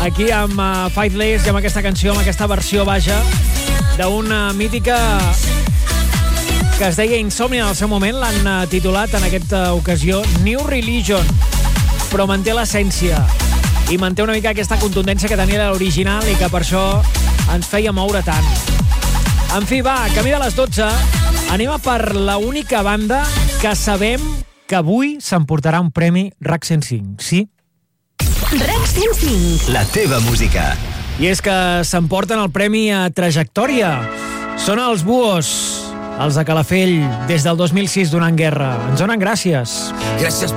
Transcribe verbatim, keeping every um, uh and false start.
aquí amb uh, Faithless i amb aquesta canció, amb aquesta versió, vaja, d'una mítica que es deia Insomnia en el seu moment. L'han uh, titulat en aquesta ocasió New Religion, però manté l'essència i manté una mica aquesta contundència que tenia l'original i que per això ens feia moure tant. En fi, va, camí de les dotze, anem a per la única banda que sabem que avui s'emportarà un premi R A C cent cinc, sí? R A C cent cinc. La teva música. I és que s'emporten el premi a trajectòria. Són els Buhos, els de Calafell, des del dos mil sis donant guerra. Ens donen gràcies. Gràcies